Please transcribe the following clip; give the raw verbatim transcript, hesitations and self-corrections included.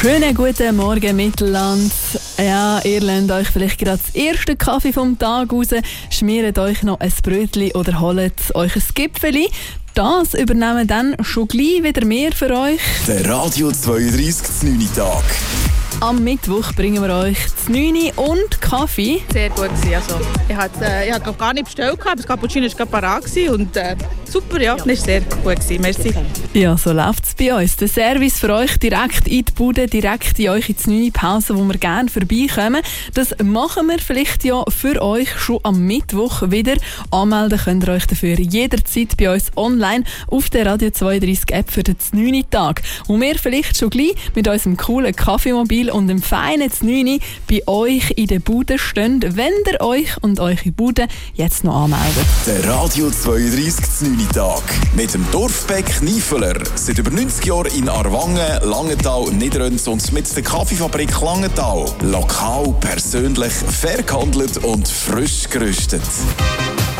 Schönen guten Morgen, Mittelland. Ja, ihr lernt euch vielleicht gerade das erste Kaffee vom Tag raus, schmiert euch noch ein Brötchen oder holt euch ein Gipfeli. Das übernehmen dann schon gleich wieder mehr für euch. Der Radio zweiunddreißig neun Tag. Am Mittwoch bringen wir euch das neun und Kaffee. Sehr gut gewesen. Also, ich hatte äh, ich hatte gar nicht bestellt, aber das Cappuccino war gerade parat und äh, super, ja, das war sehr gut gewesen. Merci. Ja, so läuft es bei uns. Der Service für euch direkt in die Bude, direkt in euch ins neun Pause, wo wir gerne vorbeikommen. Das machen wir vielleicht ja für euch schon am Mittwoch wieder. Anmelden könnt ihr euch dafür jederzeit bei uns online auf der Radio zweiunddreißig App für den neun Tag. Und wir vielleicht schon gleich mit unserem coolen Kaffeemobil und dem feinen neun bei euch in der Bude stehen, wenn ihr euch und eure Bude jetzt noch anmeldet. Der Radio zweiunddreißig neun Tag mit dem Dorfbäck Niefeler. Seit über neunzig Jahren in Aarwangen, Langenthal, Niederönz und mit der Kaffeefabrik Langenthal. Lokal, persönlich, fair gehandelt und frisch geröstet.